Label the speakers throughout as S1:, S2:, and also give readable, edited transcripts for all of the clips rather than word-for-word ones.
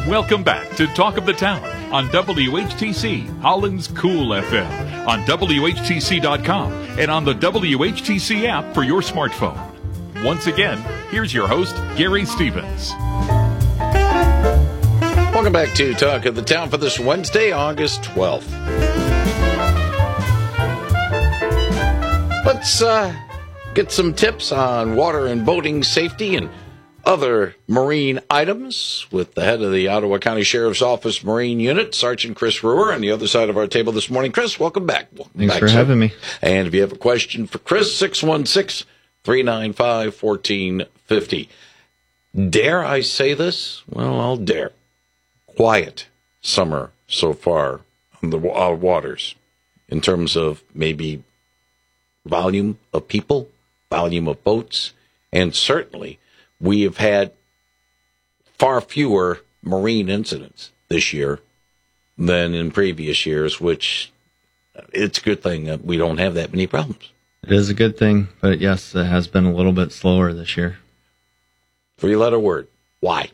S1: Welcome back to Talk of the Town on WHTC, Holland's Cool FM, on WHTC.com, and on the WHTC app for your smartphone. Once again, here's your host, Gary Stevens.
S2: Welcome back to Talk of the Town for this Wednesday, August 12th. Let's get some tips on water and boating safety and other marine items with the head of the Ottawa County Sheriff's Office Marine Unit, Sergeant Chris Ruhr, on the other side of our table this morning. Chris, welcome back.
S3: Thanks for having me.
S2: And if you have a question for Chris, 616-395-1450. Dare I say this? Well, I'll dare. Quiet summer so far on the waters in terms of maybe volume of people, volume of boats, and certainly we have had far fewer marine incidents this year than in previous years, which it's a good thing that we don't have that many problems.
S3: It is a good thing, but yes, it has been a little bit slower this year.
S2: Three-letter word. Why?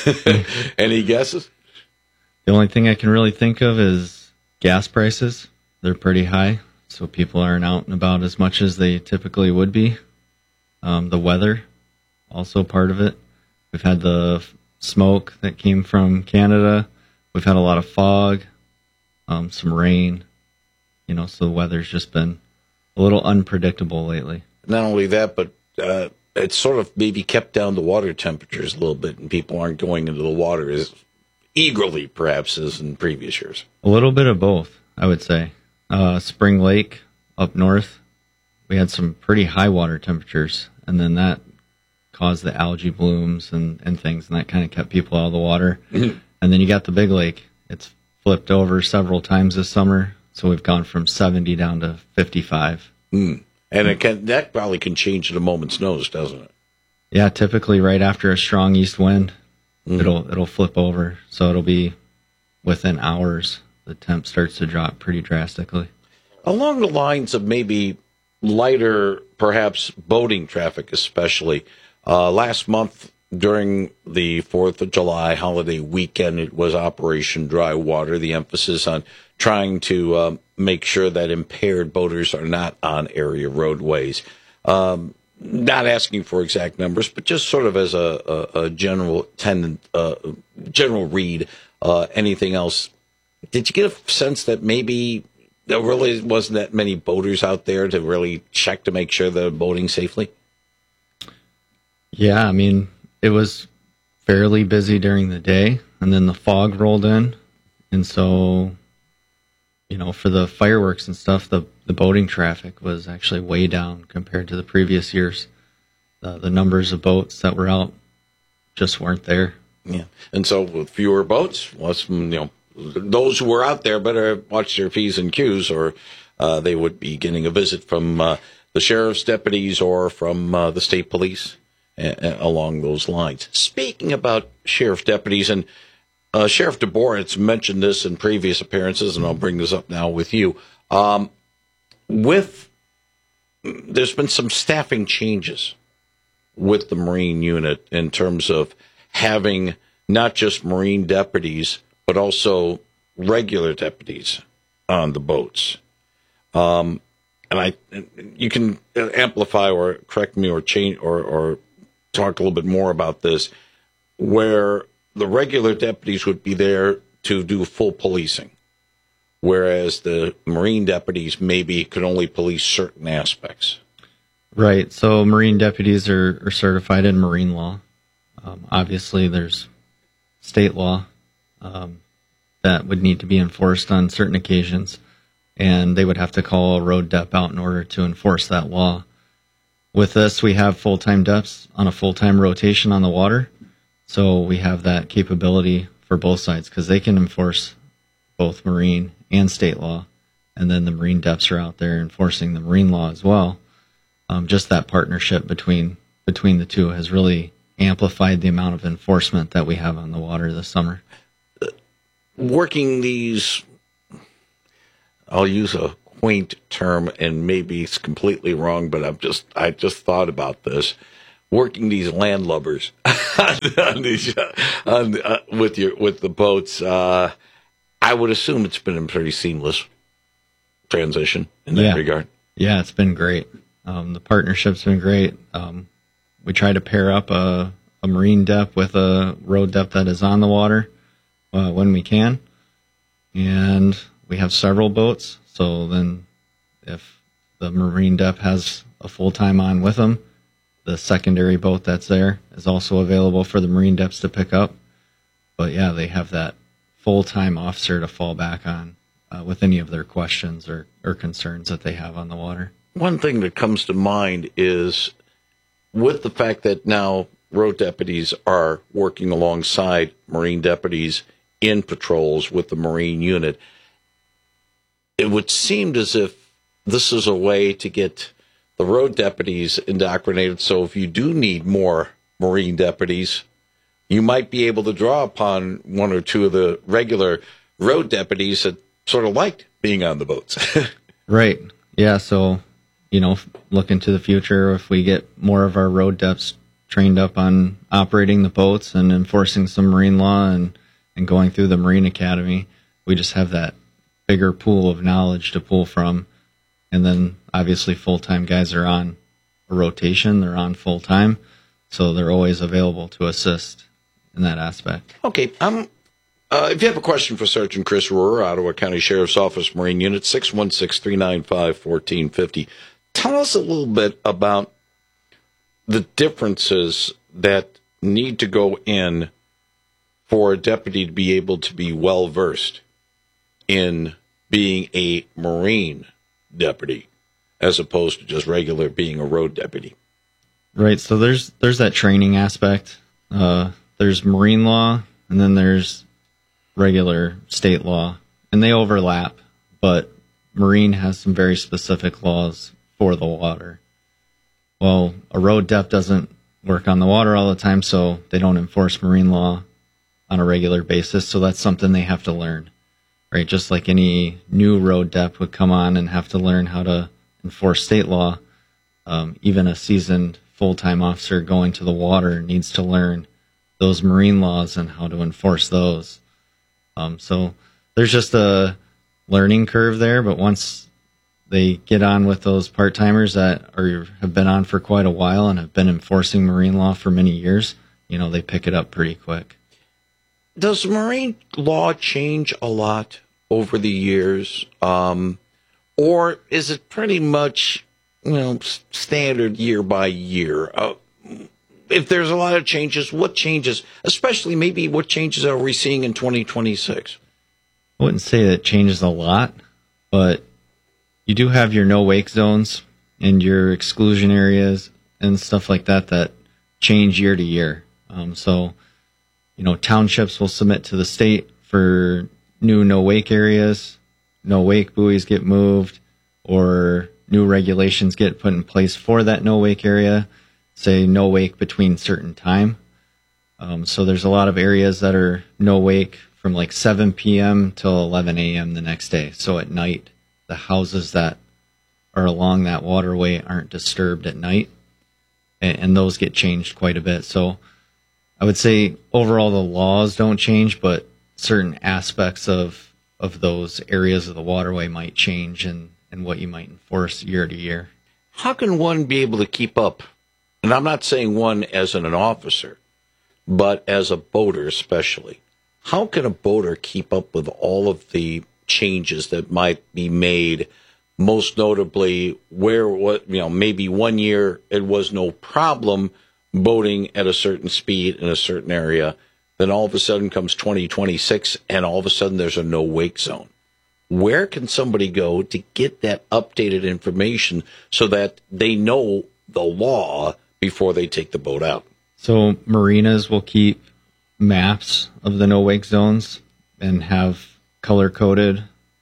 S2: Any guesses?
S3: The only thing I can really think of is gas prices. They're pretty high, so people aren't out and about as much as they typically would be. The weather, also part of it. We've had the smoke that came from Canada. We've had a lot of fog, some rain, so the weather's just been a little unpredictable lately.
S2: Not only that, but it's sort of maybe kept down the water temperatures a little bit, and people aren't going into the water as eagerly, perhaps, as in previous years.
S3: A little bit of both, I would say. Spring Lake up north, we had some pretty high water temperatures, and then that caused the algae blooms and things, and that kind of kept people out of the water. Mm-hmm. And then you got the Big Lake. It's flipped over several times this summer, so we've gone from 70 down to 55.
S2: And that probably can change at a moment's notice, doesn't it?
S3: Yeah, typically right after a strong east wind, it'll flip over. So it'll be within hours, the temp starts to drop pretty drastically.
S2: Along the lines of maybe lighter, perhaps boating traffic especially, last month during the 4th of July holiday weekend, it was Operation Dry Water, the emphasis on trying to make sure that impaired boaters are not on area roadways. Not asking for exact numbers, but just sort of as a general general read. Anything else? Did you get a sense that maybe there really wasn't that many boaters out there to really check to make sure they're boating safely?
S3: Yeah, I mean, it was fairly busy during the day, and then the fog rolled in, and so, for the fireworks and stuff, the boating traffic was actually way down compared to the previous years. The numbers of boats that were out just weren't there.
S2: Yeah, and so with fewer boats, those who were out there better watch their P's and Q's, or they would be getting a visit from the sheriff's deputies or from the state police along those lines. Speaking about sheriff deputies, and Sheriff DeBoer has mentioned this in previous appearances, and I'll bring this up now with you. There's been some staffing changes with the Marine unit in terms of having not just Marine deputies, but also regular deputies on the boats. And you can amplify or correct me or change or talk a little bit more about this, where the regular deputies would be there to do full policing, whereas the Marine deputies maybe could only police certain aspects.
S3: Right. So Marine deputies are certified in marine law. Obviously, there's state law that would need to be enforced on certain occasions, and they would have to call a road dep out in order to enforce that law. With this, we have full-time deps on a full-time rotation on the water, so we have that capability for both sides because they can enforce both marine and state law, and then the Marine deps are out there enforcing the marine law as well. Just that partnership between the two has really amplified the amount of enforcement that we have on the water this summer.
S2: Working these, I'll use a quaint term, and maybe it's completely wrong, but I just thought about this. working these landlubbers with the boats. I would assume it's been a pretty seamless transition in that regard.
S3: Yeah, it's been great. The partnership's been great. We try to pair up a marine dep with a road dep that is on the water when we can. And we have several boats. So then if the marine dep has a full-time on with them, the secondary boat that's there is also available for the marine deps to pick up. But yeah, they have that full-time officer to fall back on with any of their questions or concerns that they have on the water.
S2: One thing that comes to mind is with the fact that now road deputies are working alongside marine deputies in patrols with the marine unit, it would seem as if this is a way to get the road deputies indoctrinated. So if you do need more marine deputies, you might be able to draw upon one or two of the regular road deputies that sort of liked being on the boats.
S3: Right. Yeah. So, look into the future. If we get more of our road deps trained up on operating the boats and enforcing some marine law and going through the Marine Academy, we just have that bigger pool of knowledge to pull from. And then obviously full-time guys are on a rotation. They're on full-time. So they're always available to assist in that aspect.
S2: Okay. If you have a question for Sergeant Chris Rohrer, Ottawa County Sheriff's Office Marine Unit, 616-395-1450. Tell us a little bit about the differences that need to go in for a deputy to be able to be well-versed in being a Marine deputy as opposed to just regular being a road deputy.
S3: Right. So there's that training aspect. There's marine law, and then there's regular state law, and they overlap, but marine has some very specific laws for the water. Well, a road dep doesn't work on the water all the time, so they don't enforce marine law on a regular basis, so that's something they have to learn, right? Just like any new road dep would come on and have to learn how to enforce state law, even a seasoned full-time officer going to the water needs to learn those marine laws and how to enforce those. So there's just a learning curve there, but once they get on with those part-timers that have been on for quite a while and have been enforcing marine law for many years, they pick it up pretty quick.
S2: Does marine law change a lot over the years? Or is it pretty much, standard year by year? If there's a lot of changes, what changes, especially maybe what changes are we seeing in 2026?
S3: I wouldn't say that it changes a lot, but you do have your no-wake zones and your exclusion areas and stuff like that change year to year. So, townships will submit to the state for new no-wake areas, no-wake buoys get moved, or new regulations get put in place for that no-wake area, say no wake between certain time. So there's a lot of areas that are no wake from like 7 p.m. till 11 a.m. the next day. So at night, the houses that are along that waterway aren't disturbed at night, and those get changed quite a bit. So I would say overall the laws don't change, but certain aspects of those areas of the waterway might change and what you might enforce year to year.
S2: How can one be able to keep up? And I'm not saying one as an officer, but as a boater especially. How can a boater keep up with all of the changes that might be made, most notably maybe 1 year it was no problem boating at a certain speed in a certain area, then all of a sudden comes 2026 and all of a sudden there's a no wake zone. Where can somebody go to get that updated information so that they know the law before they take the boat out?
S3: So marinas will keep maps of the no-wake zones and have color-coded,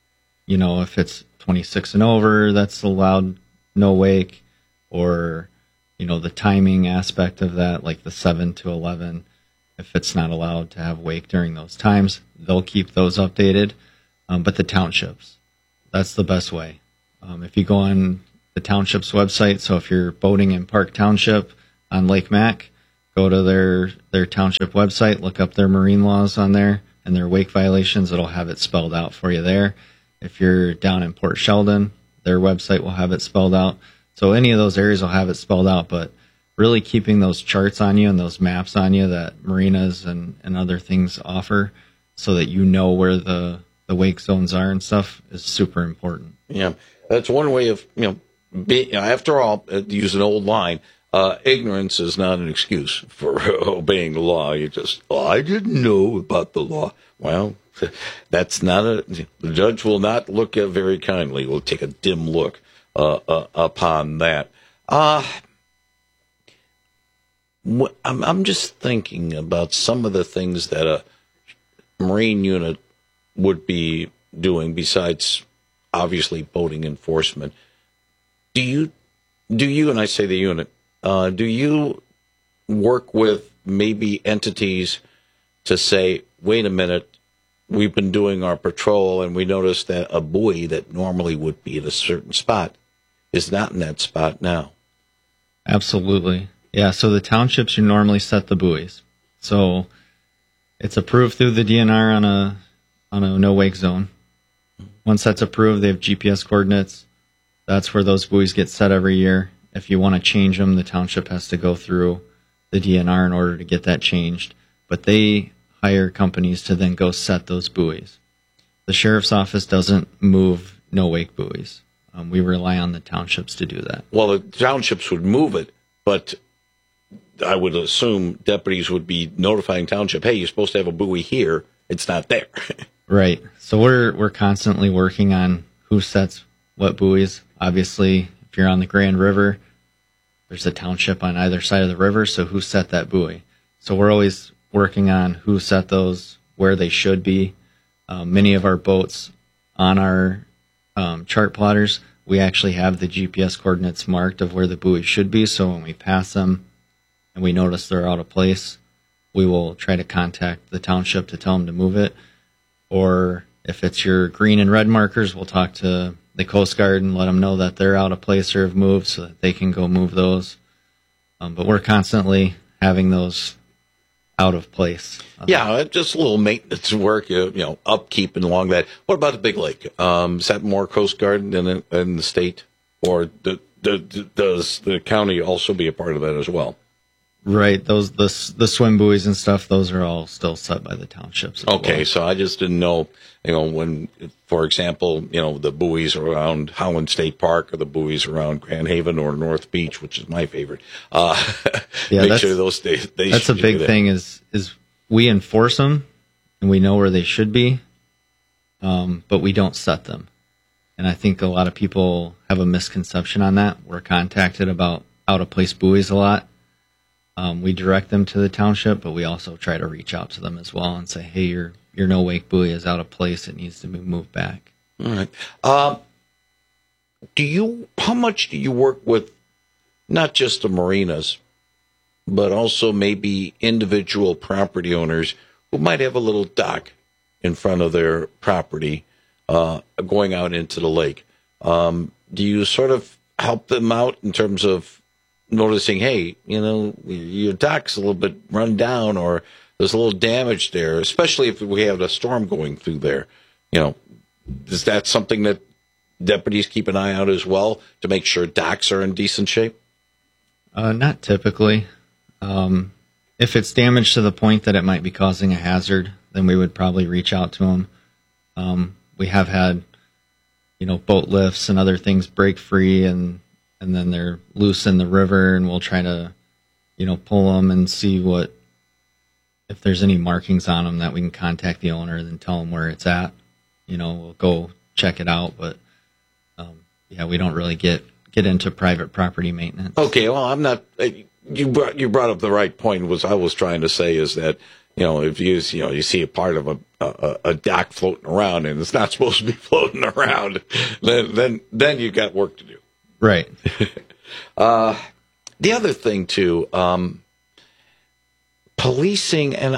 S3: if it's 26 and over, that's allowed no-wake, or, the timing aspect of that, like the 7 to 11, if it's not allowed to have wake during those times, they'll keep those updated. But the townships, that's the best way. If you go on the township's website, so if you're boating in Park Township, on Lake Mac, go to their township website, look up their marine laws on there and their wake violations. It'll have it spelled out for you there. If you're down in Port Sheldon, their website will have it spelled out. So any of those areas will have it spelled out, but really keeping those charts on you and those maps on you that marinas and other things offer so that you know where the wake zones are and stuff is super important.
S2: Yeah, that's one way of, after all, to use an old line, ignorance is not an excuse for obeying the law. You just, I didn't know about the law. Well, that's not the judge will not look at very kindly. Will take a dim look upon that. I'm just thinking about some of the things that a Marine unit would be doing besides obviously boating enforcement. Do you, and I say the unit, do you work with maybe entities to say, wait a minute, we've been doing our patrol and we noticed that a buoy that normally would be at a certain spot is not in that spot now?
S3: Absolutely. Yeah, so the townships, you normally set the buoys. So it's approved through the DNR on a no-wake zone. Once that's approved, they have GPS coordinates. That's where those buoys get set every year. If you want to change them, the township has to go through the DNR in order to get that changed. But they hire companies to then go set those buoys. The sheriff's office doesn't move no-wake buoys. We rely on the townships to do that.
S2: Well, the townships would move it, but I would assume deputies would be notifying township, hey, you're supposed to have a buoy here. It's not there.
S3: Right. So we're constantly working on who sets what buoys. Obviously, if you're on the Grand River, there's a township on either side of the river, so who set that buoy? So we're always working on who set those, where they should be. Many of our boats on our chart plotters, we actually have the GPS coordinates marked of where the buoy should be, so when we pass them and we notice they're out of place, we will try to contact the township to tell them to move it. Or if it's your green and red markers, we'll talk to the Coast Guard and let them know that they're out of place or have moved so that they can go move those. But we're constantly having those out of place.
S2: Yeah, just a little maintenance work, upkeep and along that. What about the Big Lake? Is that more Coast Guard than in the state? Or does the county also be a part of that as well?
S3: Right, the swim buoys and stuff, those are all still set by the townships.
S2: Okay,
S3: well.
S2: So I just didn't know, when, for example, the buoys around Holland State Park or the buoys around Grand Haven or North Beach, which is my favorite. Make sure those days.
S3: That's a big thing is we enforce them and we know where they should be, but we don't set them. And I think a lot of people have a misconception on that. We're contacted about out-of-place buoys a lot. We direct them to the township, but we also try to reach out to them as well and say, hey, your no-wake buoy is out of place. It needs to be moved back.
S2: All right. How much do you work with not just the marinas, but also maybe individual property owners who might have a little dock in front of their property going out into the lake? Do you sort of help them out in terms of noticing, hey, your dock's a little bit run down or there's a little damage there, especially if we have a storm going through there? Is that something that deputies keep an eye out as well to make sure docks are in decent shape?
S3: Not typically. If it's damaged to the point that it might be causing a hazard, then we would probably reach out to them. We have had, boat lifts and other things break free and then they're loose in the river, and we'll try to, pull them and see if there's any markings on them that we can contact the owner and then tell them where it's at. We'll go check it out, but we don't really get into private property maintenance. Okay, well, I'm not. You brought up the right point. I was trying to say is that if you see a part of a dock floating around and it's not supposed to be floating around, then you got work to do. Right.
S2: The other thing too, policing, and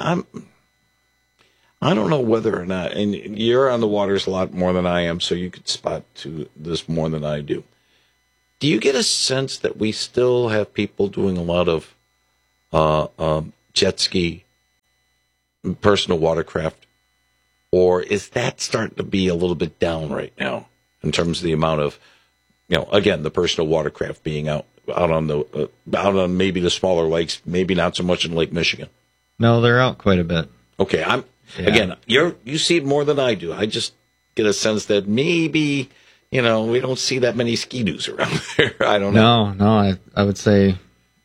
S2: I don't know whether or not, and you're on the waters a lot more than I am, so you could spot to this more than I do. Do you get a sense that we still have people doing a lot of jet ski, personal watercraft? Or is that starting to be a little bit down right now in terms of the amount of, again, the personal watercraft being out on maybe the smaller lakes, maybe not so much in Lake Michigan?
S3: No, they're out quite a bit.
S2: Okay, again, you see it more than I do. I just get a sense that maybe, we don't see that many ski-doos around there. I don't know.
S3: No, I would say,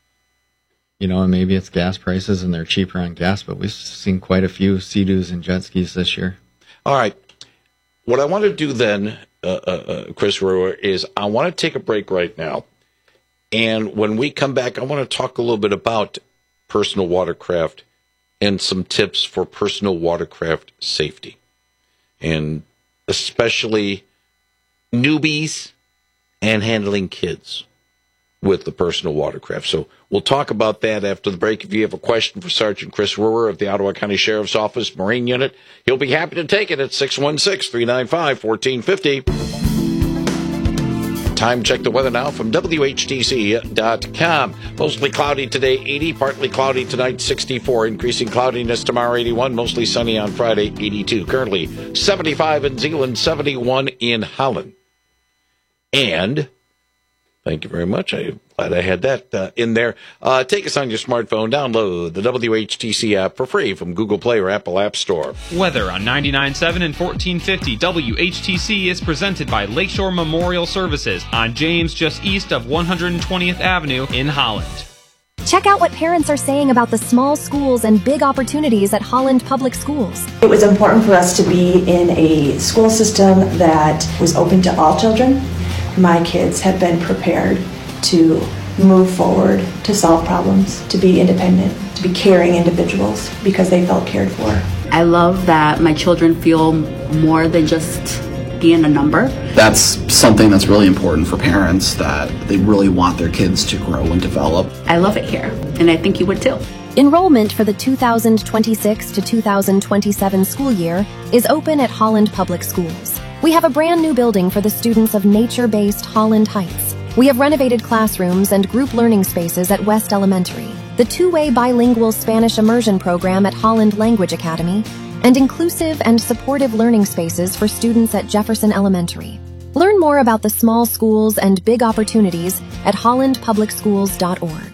S3: maybe it's gas prices and they're cheaper on gas, but we've seen quite a few Sea-Doos and jet skis this year.
S2: All right. What I want to do then, Chris Rohr, is I want to take a break right now. And when we come back, I want to talk a little bit about personal watercraft and some tips for personal watercraft safety. And especially newbies and handling kids with the personal watercraft. So we'll talk about that after the break. If you have a question for Sergeant Chris Rohr of the Ottawa County Sheriff's Office Marine Unit, he'll be happy to take it at 616-395-1450. Time check the weather now from WHTC.com. Mostly cloudy today, 80. Partly cloudy tonight, 64. Increasing cloudiness tomorrow, 81. Mostly sunny on Friday, 82. Currently 75 in Zeeland, 71 in Holland. And thank you very much. I'm glad I had that in there. Take us on your smartphone. Download the WHTC app for free from Google Play or Apple App Store.
S4: Weather on 99.7 and 1450 WHTC is presented by Lakeshore Memorial Services on James, just east of 120th Avenue in Holland.
S5: Check out what parents are saying about the small schools and big opportunities at Holland Public Schools.
S6: It was important for us to be in a school system that was open to all children. My kids have been prepared to move forward, to solve problems, to be independent, to be caring individuals because they felt cared for.
S7: I love that my children feel more than just being a number.
S8: That's something that's really important for parents, that they really want their kids to grow and develop.
S7: I love it here, and I think you would too.
S5: Enrollment for the 2026 to 2027 school year is open at Holland Public Schools. We have a brand new building for the students of nature-based Holland Heights. We have renovated classrooms and group learning spaces at West Elementary, the two-way bilingual Spanish immersion program at Holland Language Academy, and inclusive and supportive learning spaces for students at Jefferson Elementary. Learn more about the small schools and big opportunities at hollandpublicschools.org.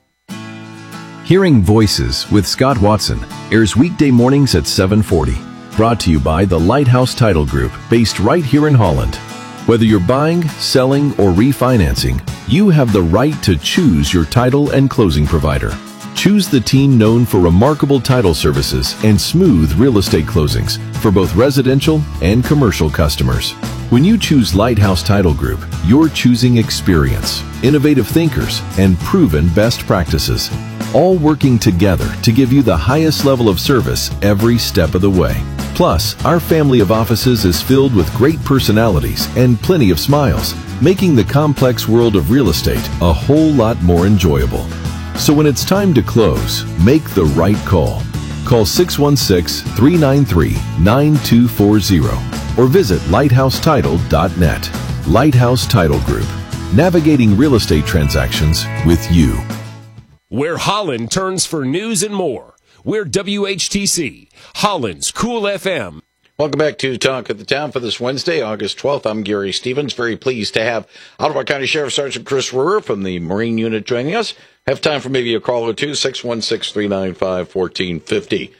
S9: Hearing Voices with Scott Watson airs weekday mornings at 7:40. Brought to you by the Lighthouse Title Group, based right here in Holland. Whether you're buying, selling, or refinancing, you have the right to choose your title and closing provider. Choose the team known for remarkable title services and smooth real estate closings for both residential and commercial customers. When you choose Lighthouse Title Group, you're choosing experience, innovative thinkers, and proven best practices, all working together to give you the highest level of service every step of the way. Plus, our family of offices is filled with great personalities and plenty of smiles, making the complex world of real estate a whole lot more enjoyable. So when it's time to close, make the right call. Call 616-393-9240 or visit lighthousetitle.net. Lighthouse Title Group, navigating real estate transactions with you.
S10: Where Holland turns for news and more. We're WHTC, Holland's Cool FM.
S2: Welcome back to Talk of the Town for this Wednesday, August 12th. I'm Gary Stevens. Very pleased to have Ottawa County Sheriff Sergeant Chris Rohr from the Marine Unit joining us. Have time for maybe a call or two, 616-395-1450,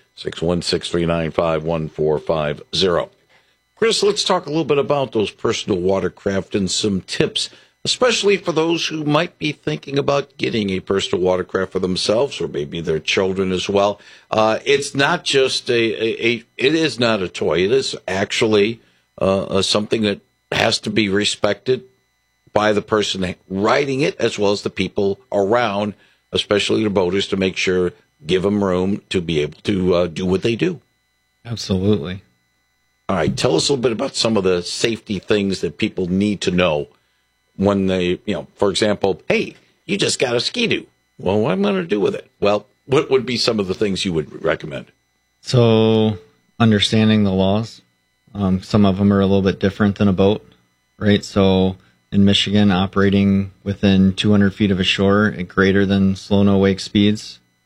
S2: 616-395-1450. Chris, let's talk a little bit about those personal watercraft and some tips, especially for those who might be thinking about getting a personal watercraft for themselves or maybe their children as well. It's not just it is not a toy. It is actually something that has to be respected by the person riding it as well as the people around, especially the boaters, to make sure, give them room to be able to do what they do.
S3: Absolutely.
S2: All right. Tell us a little bit about some of the safety things that people need to know when they, for example, hey, you just got a Ski-Doo. Well, what am I going to do with it? Well, what would be some of the things you would recommend?
S3: So, understanding the laws. Some of them are a little bit different than a boat, right? So, in Michigan, operating within 200 feet of a shore at greater than slow no wake speeds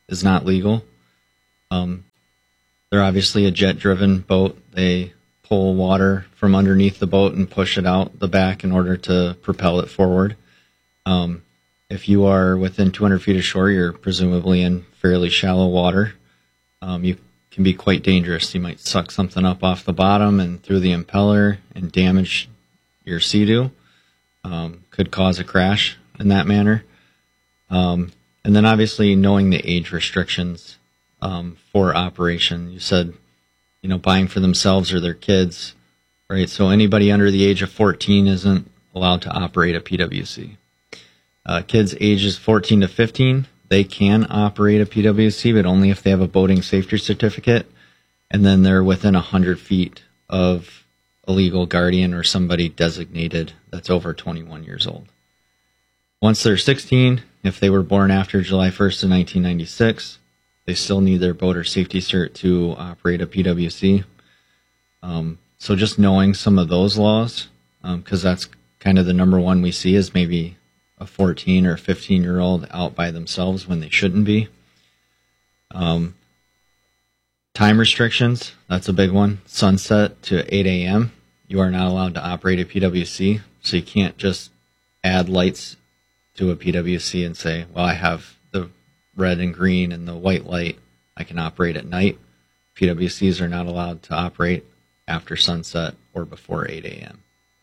S3: is not legal. They're obviously a jet-driven boat. They pull water from underneath the boat and push it out the back in order to propel it forward. If you are within 200 feet of shore, you're presumably in fairly shallow water. You can be quite dangerous. You might suck something up off the bottom and through the impeller and damage your Sea-Doo. Could cause a crash in that manner. And then obviously knowing the age restrictions for operation. You said, buying for themselves or their kids, right? So anybody under the age of 14 isn't allowed to operate a PWC. Kids ages 14 to 15, they can operate a PWC, but only if they have a boating safety certificate, and then they're within 100 feet of a legal guardian or somebody designated that's over 21 years old. Once they're 16, if they were born after July 1st of 1996, they still need their boater safety cert to operate a PWC. So just knowing some of those laws, because that's kind of the number one we see is maybe a 14 or 15-year-old out by themselves when they shouldn't be. Time restrictions, that's a big one. Sunset to 8 a.m. You are not allowed to operate a PWC, so you can't just add lights to a PWC and say, well, I have the red and green and the white light. I can operate at night. PWCs are not allowed to operate after sunset or before 8 a.m.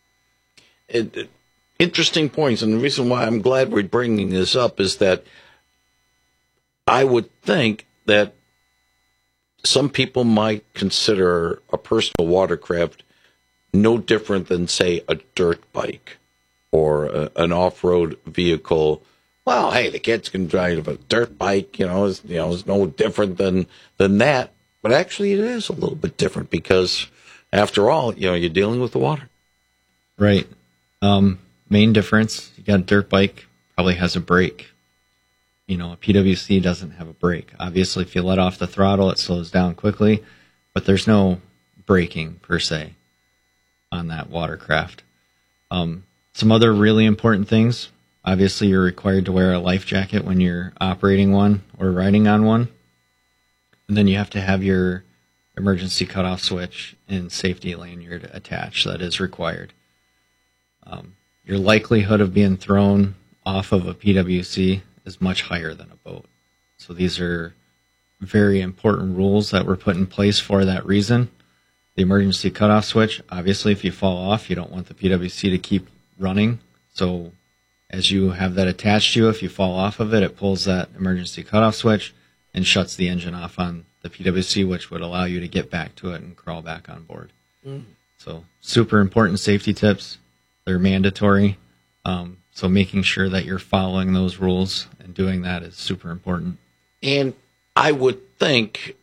S2: Interesting points, and the reason why I'm glad we're bringing this up is that I would think that some people might consider a personal watercraft no different than, say, a dirt bike or an off-road vehicle. Well, hey, the kids can drive a dirt bike, it's no different than that. But actually, it is a little bit different because, after all, you're dealing with the water.
S3: Right. Main difference, you got a dirt bike, probably has a brake. A PWC doesn't have a brake. Obviously, if you let off the throttle, it slows down quickly, but there's no braking per se on that watercraft. Some other really important things, obviously you're required to wear a life jacket when you're operating one or riding on one. And then you have to have your emergency cutoff switch and safety lanyard attached. That is required. Your likelihood of being thrown off of a PWC is much higher than a boat. So these are very important rules that were put in place for that reason. The emergency cutoff switch, obviously, if you fall off, you don't want the PWC to keep running. So as you have that attached to you, if you fall off of it, it pulls that emergency cutoff switch and shuts the engine off on the PWC, which would allow you to get back to it and crawl back on board. So super important safety tips. They're mandatory. So making sure that you're following those rules and doing that is super important.
S2: And I would think,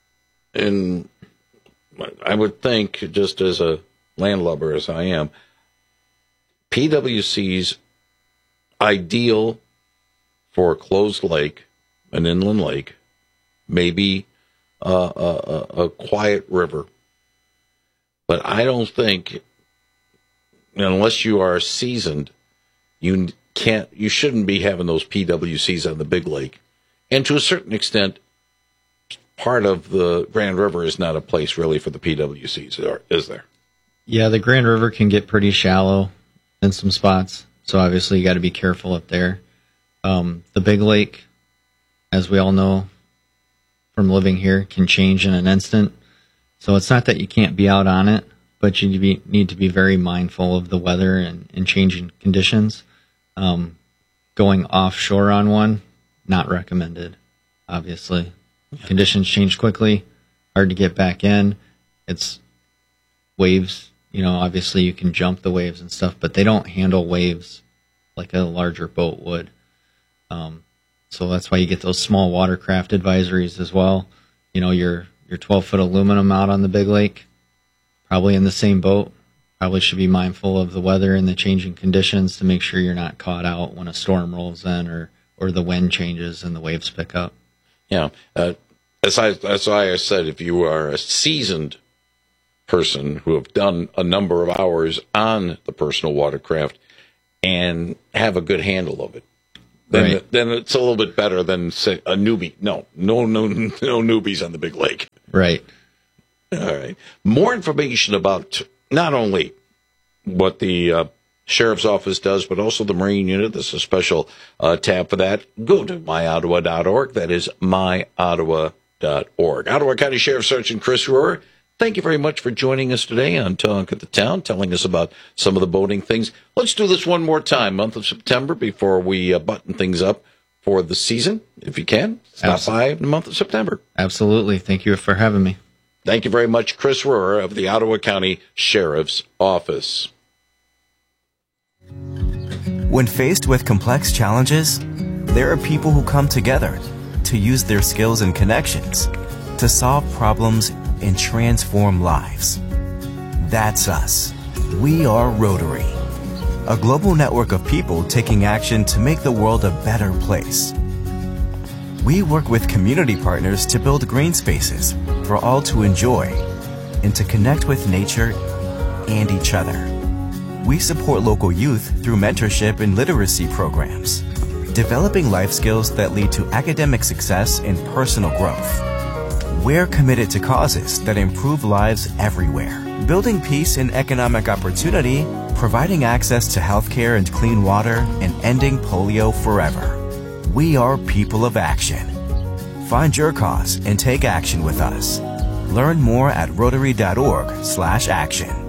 S2: just as a landlubber as I am, PWC's ideal for a closed lake, an inland lake, maybe a quiet river. But I don't think, unless you are seasoned, you shouldn't be having those PWCs on the big lake. And to a certain extent, part of the Grand River is not a place really for the PWCs, is there?
S3: Yeah, the Grand River can get pretty shallow in some spots, so obviously you got to be careful up there. The big lake, as we all know from living here, can change in an instant. So it's not that you can't be out on it, but you need to be very mindful of the weather and changing conditions. Going offshore on one, not recommended, obviously. Conditions change quickly, hard to get back in. It's waves, obviously you can jump the waves and stuff, but they don't handle waves like a larger boat would. So that's why you get those small watercraft advisories as well. Your 12-foot aluminum out on the big lake, probably in the same boat. Probably should be mindful of the weather and the changing conditions to make sure you're not caught out when a storm rolls in or the wind changes and the waves pick up.
S2: Yeah. As I said, if you are a seasoned person who have done a number of hours on the personal watercraft and have a good handle of it, then it's a little bit better than say a newbie. No newbies on the big lake.
S3: Right.
S2: All right. More information about not only what the Sheriff's Office does, but also the Marine Unit. There's a special tab for that. Go to myottawa.org. That is myottawa.org. Ottawa County Sheriff Sergeant Chris Rohrer, thank you very much for joining us today on Talk of the Town, telling us about some of the boating things. Let's do this one more time, month of September, before we button things up for the season. If you can, stop by in the month of September.
S3: Absolutely. Thank you for having me.
S2: Thank you very much, Chris Rohrer of the Ottawa County Sheriff's Office.
S11: When faced with complex challenges, there are people who come together to use their skills and connections to solve problems and transform lives. That's us. We are Rotary, a global network of people taking action to make the world a better place. We work with community partners to build green spaces for all to enjoy and to connect with nature and each other. We support local youth through mentorship and literacy programs, developing life skills that lead to academic success and personal growth. We're committed to causes that improve lives everywhere, building peace and economic opportunity, providing access to healthcare and clean water, and ending polio forever. We are people of action. Find your cause and take action with us. Learn more at rotary.org/action.